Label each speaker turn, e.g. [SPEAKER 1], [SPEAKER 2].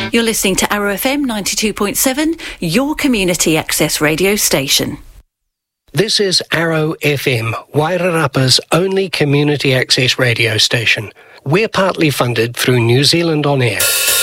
[SPEAKER 1] You're listening to Arrow FM 92.7, your community access radio station.
[SPEAKER 2] This is Arrow FM, Wairarapa's only community access radio station. We're partly funded through New Zealand On Air.